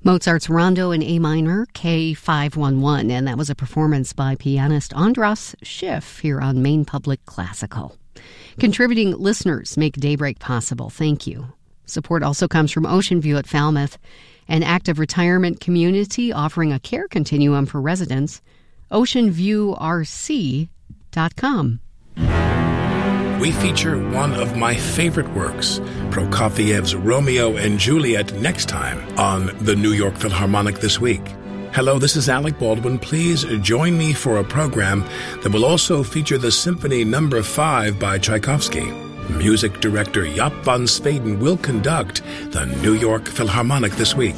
Mozart's Rondo in A minor, K511, and that was a performance by pianist Andras Schiff here on Maine Public Classical. Contributing listeners make Daybreak possible. Thank you. Support also comes from Ocean View at Falmouth, an active retirement community offering a care continuum for residents. OceanViewRC.com. We feature one of my favorite works, Prokofiev's Romeo and Juliet, next time on the New York Philharmonic This Week. Hello, this is Alec Baldwin. Please join me for a program that will also feature the Symphony No. 5 by Tchaikovsky. Music director Jaap van Zweden will conduct the New York Philharmonic This Week.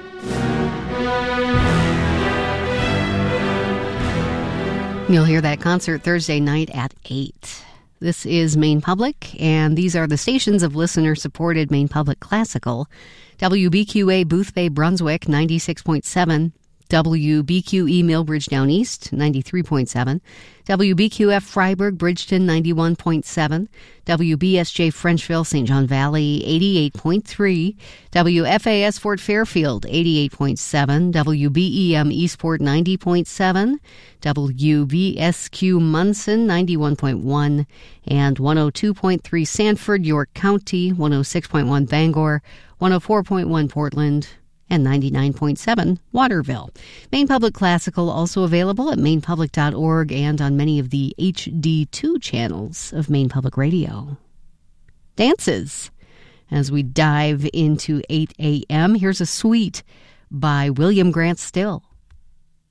You'll hear that concert Thursday night at 8. This is Maine Public, and these are the stations of listener-supported Maine Public Classical. WBQA Boothbay, Brunswick, 96.7. WBQE Millbridge Down East, 93.7. WBQF Freiburg, Bridgeton, 91.7. WBSJ Frenchville, St. John Valley, 88.3. WFAS Fort Fairfield, 88.7. WBEM Eastport, 90.7. WBSQ Munson, 91.1. And 102.3 Sanford, York County, 106.1 Bangor, 104.1 Portland, and 99.7 Waterville. Maine Public Classical also available at mainepublic.org and on many of the HD2 channels of Maine Public Radio. Dances. As we dive into 8 a.m., here's a suite by William Grant Still.